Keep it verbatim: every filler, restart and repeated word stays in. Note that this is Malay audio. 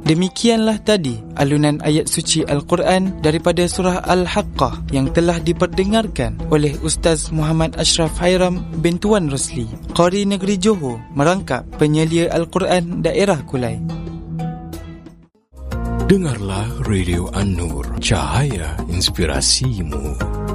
Demikianlah tadi alunan ayat suci Al-Quran daripada surah Al-Haqqah yang telah diperdengarkan oleh Ustaz Muhammad Ashraf Hairam bin Tuan Rosli, Qari Negeri Johor, merangkap penyelia Al-Quran daerah Kulai. Dengarlah Radio An-Nur, cahaya inspirasimu.